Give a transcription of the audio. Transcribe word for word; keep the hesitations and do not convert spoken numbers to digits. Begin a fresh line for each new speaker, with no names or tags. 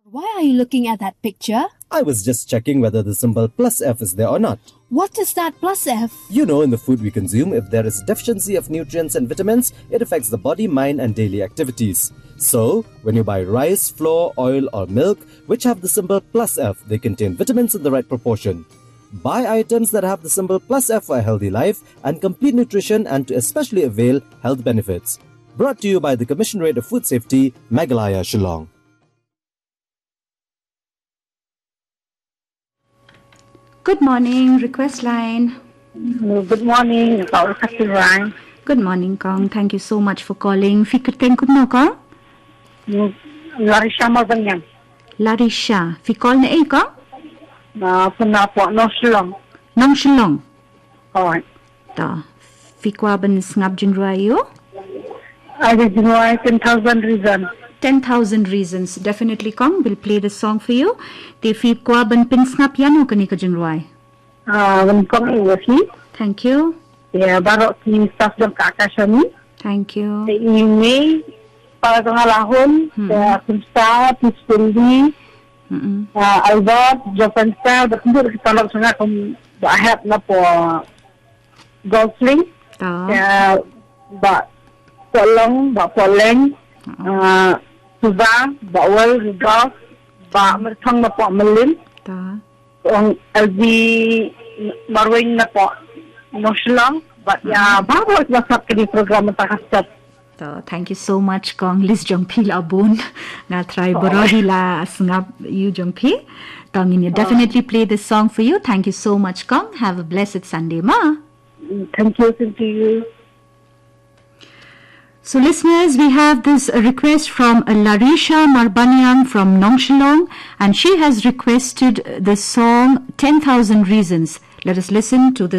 Why are you looking at that picture?
I was just checking whether the symbol plus F is there or not.
What is that plus F?
You know, in the food we consume, if there is a deficiency of nutrients and vitamins, it affects the body, mind and daily activities. So, when you buy rice, flour, oil or milk, which have the symbol plus F, they contain vitamins in the right proportion. Buy items that have the symbol plus F for a healthy life and complete nutrition and to especially avail health benefits. Brought to you by the Commissionerate of Food Safety, Meghalaya, Shillong.
Good morning, request line.
Good morning, Kong.
Good morning, Kong. Thank you so much for calling. Fikir tengkut no, Kong?
Larisha Mabanyan.
Larisha. Fikol na eh, Kong?
Na puna po, no Shillong.
Nong Shillong.
Alright.
Ta. Fikwa ban ngab jinruayo?
I will do ten thousand reasons.
ten thousand reasons. Definitely, Kong. We'll play the song for you. Te fikwa ban pinsngap yan o kanika jinruay?
Ah, uh, Kong Iwasi.
Thank you.
Ya, baru ki staff jam kakasani.
Thank you.
Te ini para kangalahon, ya kunsta, peacefully. Ah, Albert, Japan style, betul kita nak sangat kum bahap na po golfing.
Ta.
Ya, ba polong, ba poleng. Ah, suba, ba wal golf, ba merthang na po melim.
Ta.
Ang L B marwing na po no Shillong, but ya bago masap kini program takasat.
So, thank you so much, Kong. Lis jongpi la abun. Nga try borodi la sngap you jongpi. Kong, you definitely play this song for you. Thank you so much, Kong. Have a blessed Sunday, ma.
Thank you, thank you.
So, listeners, we have this request from Larisha Marbanyang from Nong Shillong, and she has requested the song ten thousand Reasons. Let us listen to the